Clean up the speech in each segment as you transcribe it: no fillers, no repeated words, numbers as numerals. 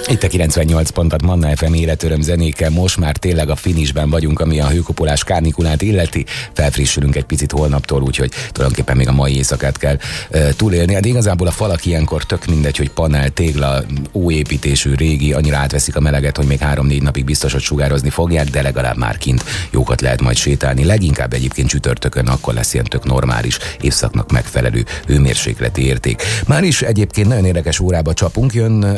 Itt a 98 pontat Manna FM életöröm zenékkel, most már tényleg a finishben vagyunk, ami a hőkupolás kánikulát illeti. Felfrissülünk egy picit holnaptól, úgyhogy tulajdonképpen még a mai éjszakát kell túlélni. Hát igazából a falak ilyenkor tök mindegy, hogy panel, tégla, óépítésű, régi, annyira átveszik a meleget, hogy még 3-4 napig biztos, hogy sugározni fogják, de legalább már kint jókat lehet majd sétálni. Leginkább egyébként csütörtökön akkor lesz ilyen tök normális, évszaknak megfelelő hőmérsékleti érték. Már is egyébként nagyon érdekes órába csapunk, jön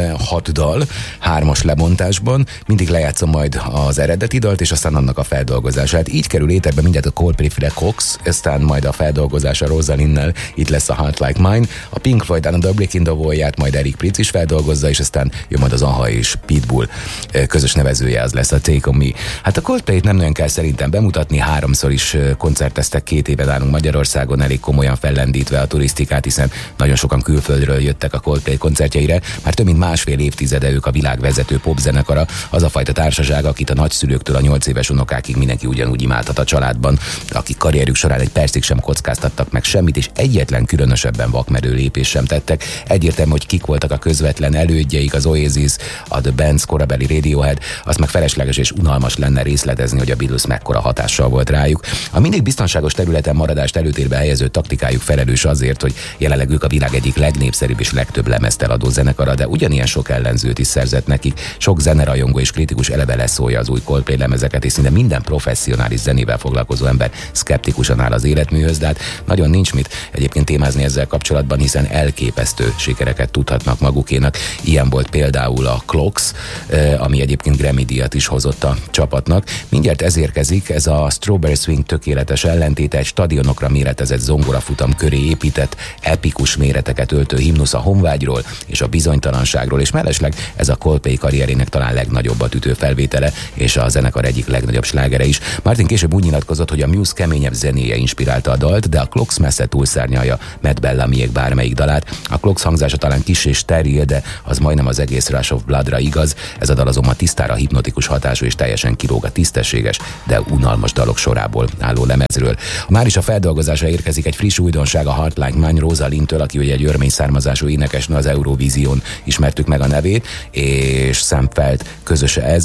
6 dal, 3-as lebontásban, mindig lejátszom majd az eredeti dalt, és aztán annak a feldolgozását. Így kerül éterbe mindjárt a Coldplay-féle Cox, aztán majd a feldolgozása Rosalinnel, itt lesz a Heart Like Mine, a Pink Floyd Another Brick in the Wall-ját majd Eric Prydz is feldolgozza, és aztán jön majd az Aha és Pitbull közös nevezője, az lesz a Take On Me. Hát a Coldplay-t nem nagyon kell szerintem bemutatni, 3-szor is koncerteztek 2 éve nálunk Magyarországon, elég komolyan fellendítve a turisztikát, hiszen nagyon sokan külföldről jöttek a Coldplay koncertjeire, már több mint másfél évtizede ők a világ vezető popzenekara, az a fajta társaság, akit a nagyszülőktől a 8 éves unokákig mindenki ugyanúgy imádhat a családban, akik karrierjük során egy percig sem kockáztattak meg semmit, és egyetlen különösebben vakmerő lépést sem tettek. Egyértelmű, hogy kik voltak a közvetlen elődjeik, az Oasis, a The Bands, korabeli Radiohead, az meg felesleges és unalmas lenne részletezni, hogy a Beatles mekkora hatással volt rájuk. A mindig biztonságos területen maradást előtérbe helyező taktikájuk felelős azért, hogy jelenleg ők a világ egyik legnépszerűbb és legtöbb lemezt eladó zenekara, de ugyanilyen sok ellenzőt is szerzett nekik. Sok zenerajongó és kritikus eleve leszólja az új Coldplay lemezeket, és szinte minden professzionális zenével foglalkozó ember szkeptikusan áll az életműhöz, de hát nagyon nincs mit egyébként témázni ezzel kapcsolatban, hiszen elképesztő sikereket tudhatnak magukénak. Ilyen volt például a Clocks, ami egyébként Grammy-díjat is hozott a csapatnak. Mindjárt ez érkezik, ez a Strawberry Swing tökéletes ellentéte, egy stadionokra méretezett zongorafutam köré épített, epikus méreteket öltő himnusz a honvágyról és a bizonytalanságról, és mellesleg ez a Coldplay karrierének talán legnagyobbat ütő felvétele, és a zenekar egyik legnagyobb slágere is. Martin később úgy nyilatkozott, hogy a Muse keményebb zenéje inspirálta a dalt, de a Clocks messze túlszárnyalja Matt Bellamiék bármelyik dalát. A Clocks hangzása talán kis és steril, de az majdnem az egész Rush of Bloodra igaz. Ez a dal azonban tisztára hipnotikus hatású és teljesen kilóg a tisztességes, de unalmas dalok sorából álló lemezről. Már is a feldolgozása érkezik egy friss újdonság, a Heart Like Mine Rosalintől, aki ugye egy örmény származású énekesnő, az Eurovízión ismertük meg a nevét, és Sam Feld közöse ez.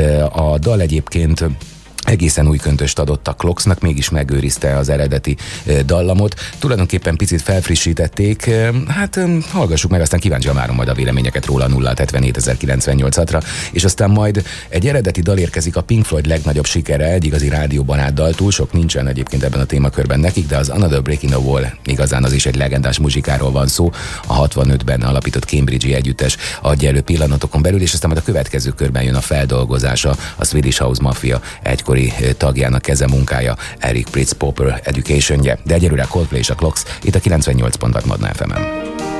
A dal egyébként egészen új köntöst adott a Clocksnak, mégis megőrizte az eredeti dallamot. Tulajdonképpen picit felfrissítették, hát hallgassuk meg, aztán kíváncsian várom majd a véleményeket róla 0-77-1098-ra, és aztán majd egy eredeti dal érkezik, a Pink Floyd legnagyobb sikere, egy igazi rádióbarát dal, túl sok nincsen egyébként ebben a témakörben nekik, de az Another Brick in the Wall igazán az is egy legendás muzsikáról van szó, a 65-ben alapított Cambridge-i együttes adja elő pillanatokon belül, és aztán majd a következő körben jön a feldolgozása, a Swedish House Mafia egykori tagjának kezemunkája, Eric Prydz Popper Education-je, de egyelőre a Coldplay és a Clocks itt a 98 pontot Madna FM-en.